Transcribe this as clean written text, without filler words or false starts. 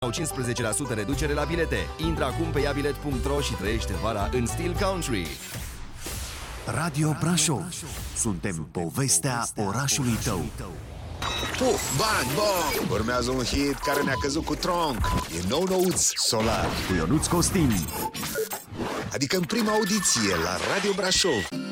Au 15% reducere la bilete. Intră acum pe iabilet.ro și trăiește vara în stil country. Radio Brașov. Suntem povestea orașului tău. Puf, bang, bang! Urmează un hit care ne-a căzut cu tronc. E nou-nouț, Solar, Cu Ionuț Costin. adică în prima audiție la Radio Brașov.